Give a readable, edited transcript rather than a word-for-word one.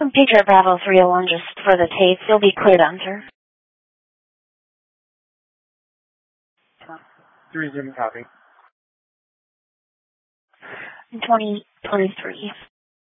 Patriot Bravo 301, just for the tape, you'll be cleared to enter. 3-0 copy. 2023.